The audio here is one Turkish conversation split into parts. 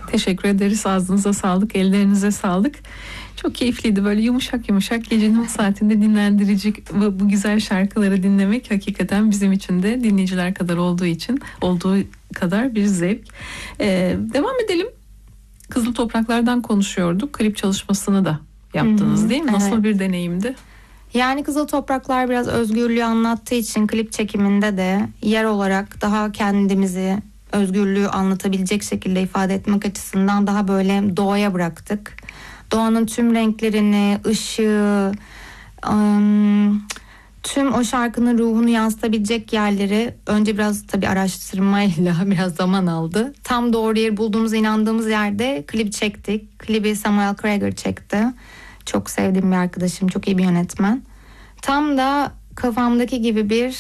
Teşekkür ederiz. Ağzınıza sağlık, ellerinize sağlık. Çok keyifliydi, böyle yumuşak yumuşak gecenin saatinde dinlendirici ve bu güzel şarkıları dinlemek hakikaten bizim için de dinleyiciler kadar olduğu kadar bir zevk. Devam edelim. Kızıl Topraklar'dan konuşuyorduk. Klip çalışmasını da yaptınız değil mi? Nasıl evet. bir deneyimdi? Yani Kızıl Topraklar biraz özgürlüğü anlattığı için klip çekiminde de yer olarak daha kendimizi, özgürlüğü anlatabilecek şekilde ifade etmek açısından daha böyle doğaya bıraktık. Doğanın tüm renklerini, ışığı, tüm o şarkının ruhunu yansıtabilecek yerleri önce biraz tabii araştırmayla biraz zaman aldı. Tam doğru yer bulduğumuza inandığımız yerde klip çektik. Klibi Samuel Krager çekti. Çok sevdiğim bir arkadaşım, çok iyi bir yönetmen. Tam da kafamdaki gibi bir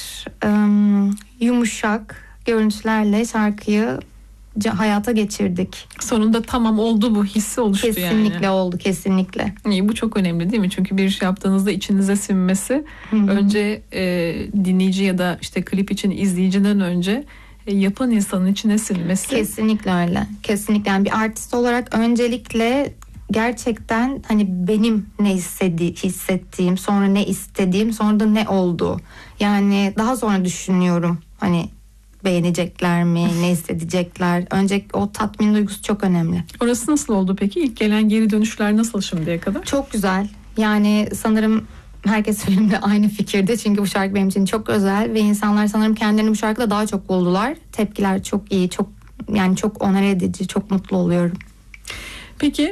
yumuşak görüntülerle şarkıyı hayata geçirdik. Sonunda tamam oldu, bu hissi oluştu Kesinlikle yani. oldu, kesinlikle. İyi, bu çok önemli değil mi? Çünkü bir iş yaptığınızda içinize sinmesi, önce dinleyici ya da işte klip için izleyiciden önce yapan insanın içine sinmesi. Kesinlikle öyle. Kesinlikle. Yani bir artist olarak öncelikle gerçekten hani benim ne hissettiğim, sonra ne istediğim, sonra da ne oldu. Yani daha sonra düşünüyorum hani beğenecekler mi, ne hissedecekler. Önce o tatmin duygusu çok önemli. Orası nasıl oldu peki? İlk gelen geri dönüşler nasıl şimdiye kadar? Çok güzel. Yani sanırım herkes benimle aynı fikirde. Çünkü bu şarkı benim için çok özel ve insanlar sanırım kendilerini bu şarkıda daha çok buldular. Tepkiler çok iyi, çok onore edici, çok mutlu oluyorum. Peki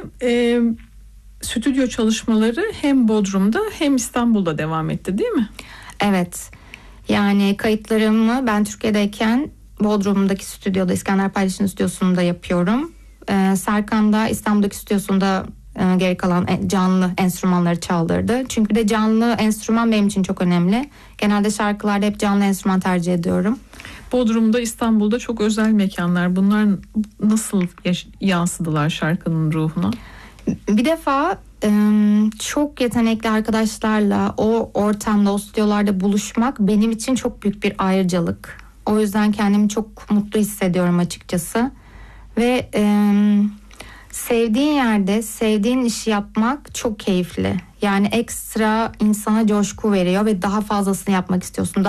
stüdyo çalışmaları hem Bodrum'da hem İstanbul'da devam etti değil mi? Evet. Yani kayıtlarımı ben Türkiye'deyken Bodrum'daki stüdyoda, İskender Paylaş'ın stüdyosunda yapıyorum. Serkan da İstanbul'daki stüdyosunda geri kalan canlı enstrümanları çaldırdı. Çünkü de canlı enstrüman benim için çok önemli. Genelde şarkılarda hep canlı enstrüman tercih ediyorum. Bodrum'da, İstanbul'da çok özel mekanlar. Bunlar nasıl yansıdılar şarkının ruhuna? Bir defa çok yetenekli arkadaşlarla o ortamda, o stüdyolarda buluşmak benim için çok büyük bir ayrıcalık. O yüzden kendimi çok mutlu hissediyorum açıkçası. Ve sevdiğin yerde sevdiğin işi yapmak çok keyifli. Yani ekstra insana coşku veriyor ve daha fazlasını yapmak istiyorsun.